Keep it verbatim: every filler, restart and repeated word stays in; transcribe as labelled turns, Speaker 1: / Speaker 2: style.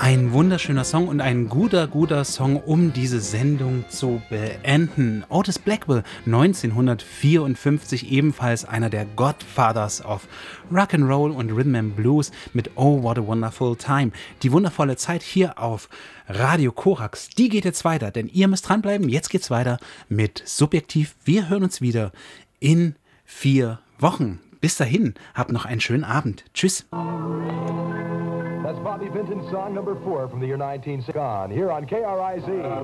Speaker 1: Ein wunderschöner Song und ein guter, guter Song, um diese Sendung zu beenden. Otis Blackwell, neunzehnhundertvierundfünfzig, ebenfalls einer der Godfathers of Rock'n'Roll und Rhythm and Blues mit Oh, What a Wonderful Time. Die wundervolle Zeit hier auf Radio Korax, die geht jetzt weiter, denn ihr müsst dranbleiben. Jetzt geht's weiter mit Subjektiv. Wir hören uns wieder in vier Wochen. Bis dahin, habt noch einen schönen Abend. Tschüss.
Speaker 2: That's Bobby Vinton's song number four from the year nineteen sixty. On here on K R I Z.